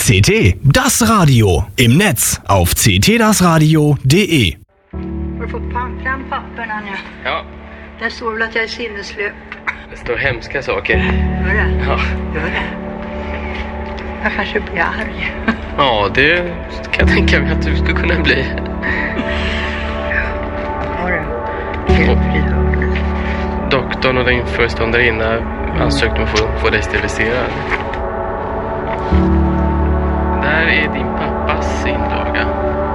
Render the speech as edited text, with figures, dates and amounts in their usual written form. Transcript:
CT, das Radio. Im Netz auf ctdasradio.de. Har du fått fram papperna nu? Ja, Där står väl att jag är sinneslöp. det står hemska saker. Gör det? Ja, Gör det? Jag kanske blir arg. ja det kan jag tänka mig att du skulle kunna bli. Har du? Felfri hörde. Doktorn och din föreståndarinna ansökte om att få dig steriliserad. Där är din pappas inlaga.